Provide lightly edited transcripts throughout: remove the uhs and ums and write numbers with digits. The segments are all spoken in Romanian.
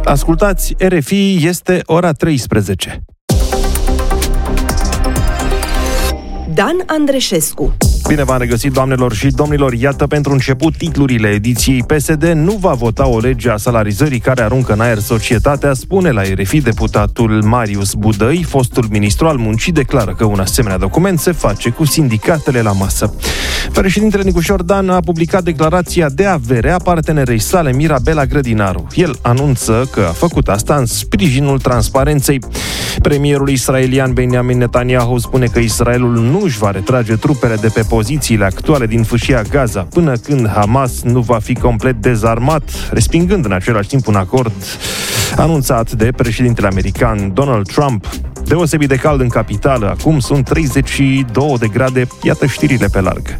Ascultați RFI, este ora 13. Dan Andreșescu. Bine v-am regăsit, doamnelor și domnilor. Iată pentru început titlurile ediției. PSD nu va vota o lege a salarizării care aruncă în aer societatea, spune la RFI deputatul Marius Budăi. Fostul ministru al muncii declară că un asemenea document se face cu sindicatele la masă. Președintele Nicușor Dan a publicat declarația de avere a partenerei sale, Mirabela Grădinaru. El anunță că a făcut asta în sprijinul transparenței. Premierul israelian Benjamin Netanyahu spune că Israelul nu își va retrage trupele de pe pozițiile actuale din fâșia Gaza până când Hamas nu va fi complet dezarmat, respingând în același timp un acord anunțat de președintele american Donald Trump. Deosebit de cald în capitală, acum sunt 32 de grade, iată știrile pe larg.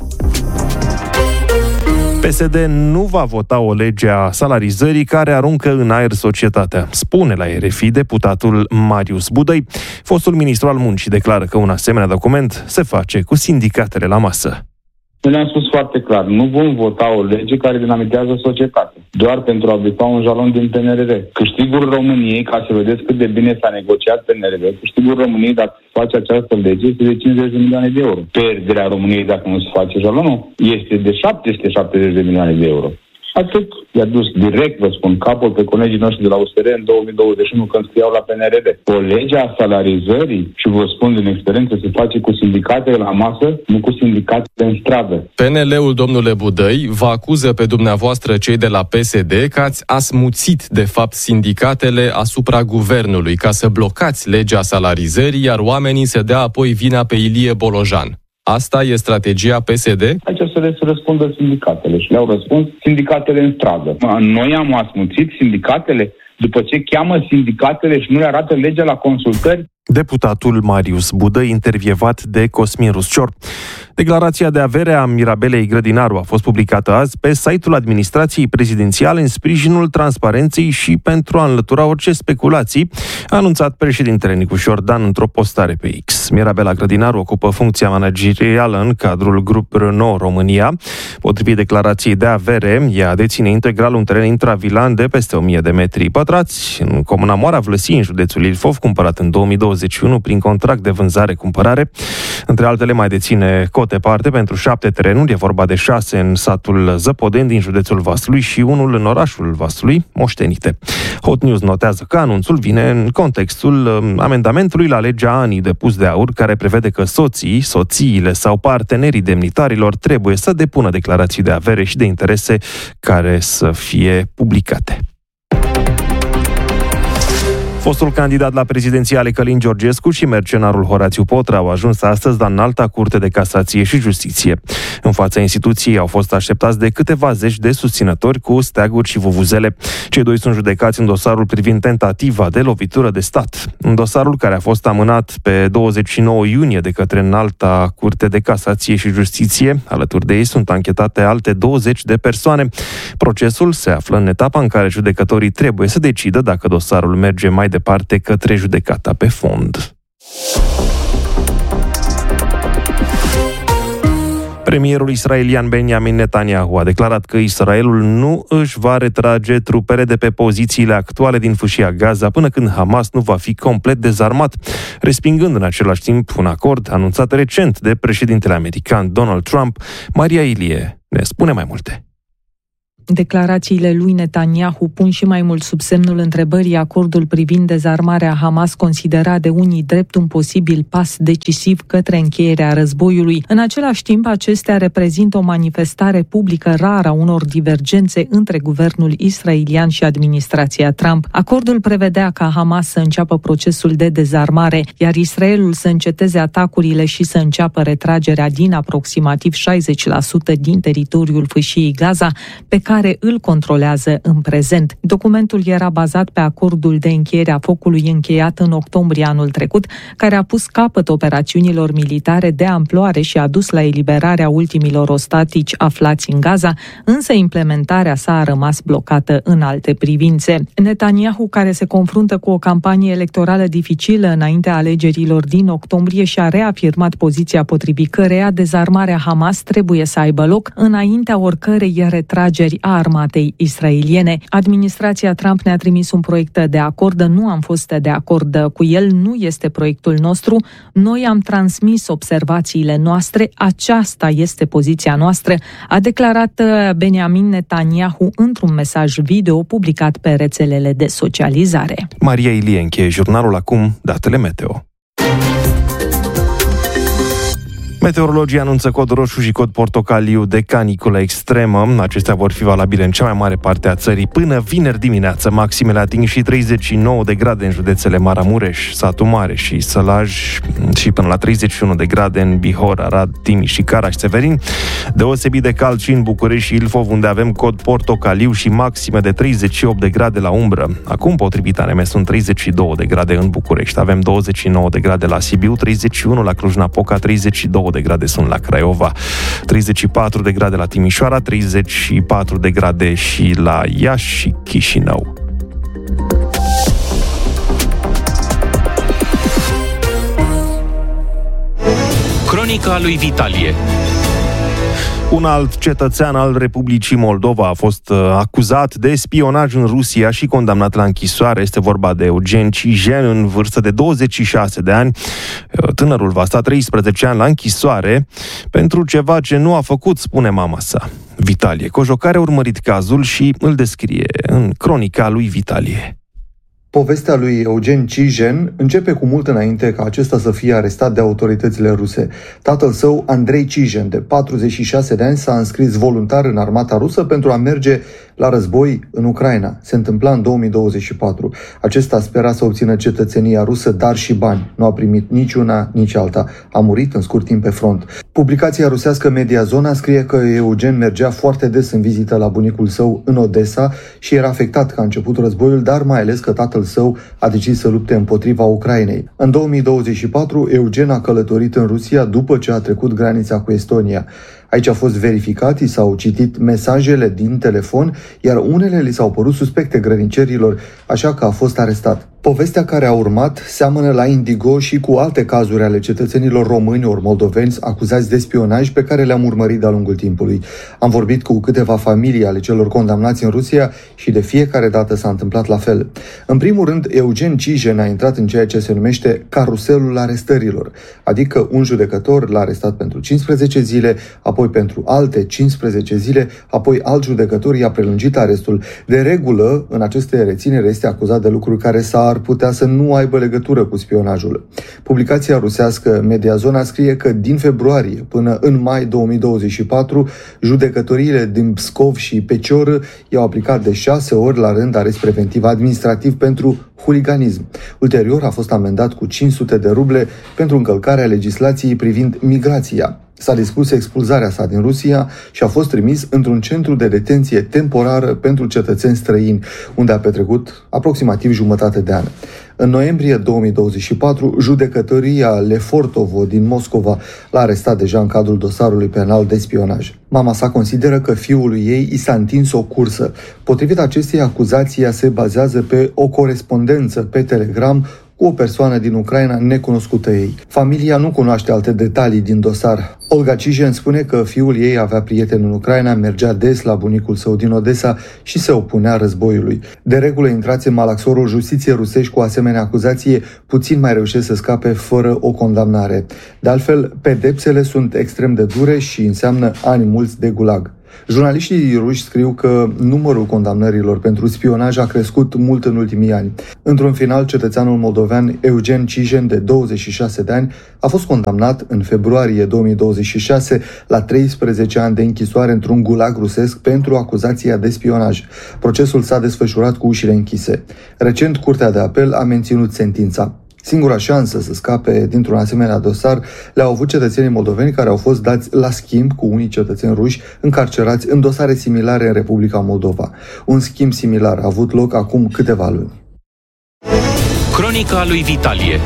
PSD nu va vota o lege a salarizării care aruncă în aer societatea, spune la RFI deputatul Marius Budăi. Fostul ministru al muncii declară că un asemenea document se face cu sindicatele la masă. Le-am spus foarte clar, nu vom vota o lege care dinamitează societatea, doar pentru a bifa un jalon din PNRR. Câștigul României, ca să vedeți cât de bine s-a negociat PNRR, câștigul României dacă se face această lege este de 50 de milioane de euro. Pierderea României dacă nu se face jalonul este de 770 de milioane de euro. Atât i-a dus direct, vă spun, capul pe colegii noștri de la USR în 2021 când scriau la PNRR. O lege a salarizării, și vă spun din experiență, se face cu sindicatele la masă, nu cu sindicatele în stradă. PNL-ul, domnule Budăi, vă acuză pe dumneavoastră, cei de la PSD, că ați asmuțit, de fapt, sindicatele asupra guvernului ca să blocați legea salarizării, iar oamenii să dea apoi vina pe Ilie Bolojan. Asta e strategia PSD? Aici o să le răspundă sindicatele și le-au răspuns sindicatele în stradă. Noi am asmuțit sindicatele după ce cheamă sindicatele și nu le arată legea la consultări? Deputatul Marius Budăi, intervievat de Cosmin Ruscior. Declarația de avere a Mirabelei Grădinaru a fost publicată azi pe site-ul administrației prezidențiale în sprijinul transparenței și pentru a înlătura orice speculații, a anunțat președintele Nicușor Dan într-o postare pe X. Mirabela Grădinaru ocupă funcția managerială în cadrul Grup Renault România. Potrivit declarației de avere, ea deține integral un teren intravilan de peste 1000 de metri pătrați în comuna Moara Vlăsii, în județul Ilfov, cumpărat în 2021 prin contract de vânzare-cumpărare. Între altele mai deține cote parte pentru 7 terenuri, e vorba de 6 în satul Zăpodeni din județul Vaslui și unul în orașul Vaslui, moștenite. Hot News notează că anunțul vine în contextul amendamentului la legea ANI depus de AUR, care prevede că soții, soțiile sau partenerii demnitarilor trebuie să depună declarații de avere și de interese care să fie publicate. Fostul candidat la prezidențiale Călin Georgescu și mercenarul Horațiu Potra au ajuns astăzi la Înalta Curte de Casație și Justiție. În fața instituției au fost așteptați de câteva zeci de susținători cu steaguri și vuvuzele. Cei doi sunt judecați în dosarul privind tentativa de lovitură de stat. În dosarul care a fost amânat pe 29 iunie de către Înalta Curte de Casație și Justiție, alături de ei sunt anchetate alte 20 de persoane. Procesul se află în etapa în care judecătorii trebuie să decidă dacă dosarul merge mai departe către judecata pe fond. Premierul israelian Benjamin Netanyahu a declarat că Israelul nu își va retrage trupele de pe pozițiile actuale din fâșia Gaza până când Hamas nu va fi complet dezarmat, respingând în același timp un acord anunțat recent de președintele american Donald Trump. Maria Ilie ne spune mai multe. Declarațiile lui Netanyahu pun și mai mult sub semnul întrebării acordul privind dezarmarea Hamas, considerat de unii drept un posibil pas decisiv către încheierea războiului. În același timp, acestea reprezintă o manifestare publică rară a unor divergențe între guvernul israelian și administrația Trump. Acordul prevedea ca Hamas să înceapă procesul de dezarmare, iar Israelul să înceteze atacurile și să înceapă retragerea din aproximativ 60% din teritoriul fâșiei Gaza, pe care îl controlează în prezent. Documentul era bazat pe acordul de încheiere a focului încheiat în octombrie anul trecut, care a pus capăt operațiunilor militare de amploare și a dus la eliberarea ultimilor ostatici aflați în Gaza, însă implementarea sa a rămas blocată în alte privințe. Netanyahu, care se confruntă cu o campanie electorală dificilă înaintea alegerilor din octombrie, și-a reafirmat poziția potrivit căreia dezarmarea Hamas trebuie să aibă loc înaintea oricărei retrageri a armatei israeliene. Administrația Trump ne-a trimis un proiect de acord, nu am fost de acord cu el, nu este proiectul nostru, noi am transmis observațiile noastre, aceasta este poziția noastră, a declarat Benjamin Netanyahu într-un mesaj video publicat pe rețelele de socializare. Maria Ilie încheie jurnalul, acum datele meteo. Meteorologii anunță cod roșu și cod portocaliu de caniculă extremă. Acestea vor fi valabile în cea mai mare parte a țării până vineri dimineață. Maximele ating și 39 de grade în județele Maramureș, Satu Mare și Sălaj și până la 31 de grade în Bihor, Arad, Timiș și Caraș-Severin. Deosebit de cald și în București și Ilfov, unde avem cod portocaliu și maxime de 38 de grade la umbră. Acum, potrivit ANM, sunt 32 de grade în București. Avem 29 de grade la Sibiu, 31 la Cluj-Napoca, 32 de grade sunt la Craiova, 34 de grade la Timișoara, 34 de grade și la Iași și Chișinău. Cronica lui Vitalie. Un alt cetățean al Republicii Moldova a fost acuzat de spionaj în Rusia și condamnat la închisoare. Este vorba de Eugen Cijen, în vârstă de 26 de ani. Tânărul va sta 13 ani la închisoare pentru ceva ce nu a făcut, spune mama sa. Vitalie Cojocar a urmărit cazul și îl descrie în cronica lui Vitalie. Povestea lui Eugen Cijen începe cu mult înainte ca acesta să fie arestat de autoritățile ruse. Tatăl său, Andrei Cijen, de 46 de ani, s-a înscris voluntar în armata rusă pentru a merge la război în Ucraina. Se întâmpla în 2024. Acesta spera să obțină cetățenia rusă, dar și bani. Nu a primit nici una, nici alta. A murit în scurt timp pe front. Publicația rusească Media Zona scrie că Eugen mergea foarte des în vizită la bunicul său în Odessa și era afectat că a început războiul, dar mai ales că tatăl său a decis să lupte împotriva Ucrainei. În 2024, Eugen a călătorit în Rusia după ce a trecut granița cu Estonia. Aici a fost verificat, i s-au citit mesajele din telefon, iar unele li s-au părut suspecte grănicerilor, așa că a fost arestat. Povestea care a urmat seamănă la indigo și cu alte cazuri ale cetățenilor români ori moldoveni acuzați de spionaj pe care le-am urmărit de-a lungul timpului. Am vorbit cu câteva familii ale celor condamnați în Rusia și de fiecare dată s-a întâmplat la fel. În primul rând, Eugen Cijen a intrat în ceea ce se numește caruselul arestărilor, adică un judecător l-a arestat pentru 15 zile, apoi pentru alte 15 zile, apoi alt judecător i-a prelungit arestul. De regulă, în aceste reținere este acuzat de lucruri care s-ar putea să nu aibă legătură cu spionajul. Publicația rusească Media Zona scrie că din februarie până în mai 2024, judecătoriile din Pskov și Pecior i-au aplicat de 6 ori la rând arest preventiv administrativ pentru huliganism. Ulterior a fost amendat cu 500 de ruble pentru încălcarea legislației privind migrația. S-a dispus expulzarea sa din Rusia și a fost trimis într-un centru de detenție temporară pentru cetățeni străini, unde a petrecut aproximativ jumătate de an. În noiembrie 2024, judecătoria Lefortovo din Moscova l-a arestat deja în cadrul dosarului penal de spionaj. Mama sa consideră că fiului ei i s-a întins o cursă. Potrivit acestei acuzații, se bazează pe o corespondență pe Telegram cu o persoană din Ucraina necunoscută ei. Familia nu cunoaște alte detalii din dosar. Olga Cijen spune că fiul ei avea prieteni în Ucraina, mergea des la bunicul său din Odessa și se opunea războiului. De regulă, intrați în malaxorul justiției rusești cu asemenea acuzație, puțin mai reușesc să scape fără o condamnare. De altfel, pedepsele sunt extrem de dure și înseamnă ani mulți de gulag. Jurnaliștii ruși scriu că numărul condamnărilor pentru spionaj a crescut mult în ultimii ani. Într-un final, cetățeanul moldovean Eugen Cijen, de 26 de ani, a fost condamnat în februarie 2026 la 13 ani de închisoare într-un gulag rusesc pentru acuzația de spionaj. Procesul s-a desfășurat cu ușile închise. Recent, Curtea de Apel a menținut sentința. Singura șansă să scape dintr-un asemenea dosar le-au avut cetățenii moldoveni care au fost dați la schimb cu unii cetățeni ruși încarcerați în dosare similare în Republica Moldova. Un schimb similar a avut loc acum câteva luni. Cronica lui Vitalie.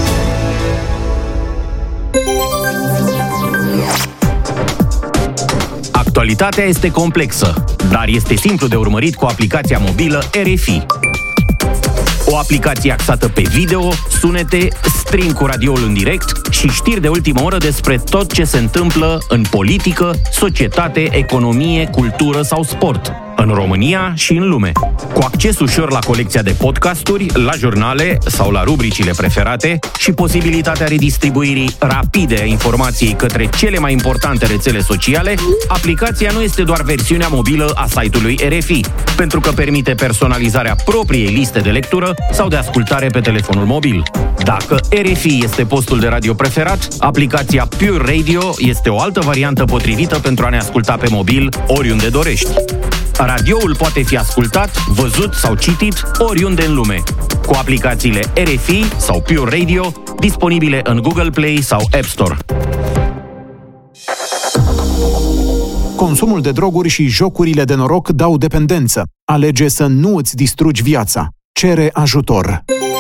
Actualitatea este complexă, dar este simplu de urmărit cu aplicația mobilă RFI. O aplicație axată pe video, sunete, stream cu radioul în direct și știri de ultimă oră despre tot ce se întâmplă în politică, societate, economie, cultură sau sport. în România și în lume. Cu acces ușor la colecția de podcasturi, la jurnale sau la rubricile preferate și posibilitatea redistribuirii rapide a informației către cele mai importante rețele sociale, aplicația nu este doar versiunea mobilă a site-ului RFI, pentru că permite personalizarea propriei liste de lectură sau de ascultare pe telefonul mobil. Dacă RFI este postul de radio preferat, aplicația Pure Radio este o altă variantă potrivită pentru a ne asculta pe mobil oriunde dorești. Radioul poate fi ascultat, văzut sau citit oriunde în lume, cu aplicațiile RFI sau Pure Radio, disponibile în Google Play sau App Store. Consumul de droguri și jocurile de noroc dau dependență. Alege să nu îți distrugi viața. Cere ajutor.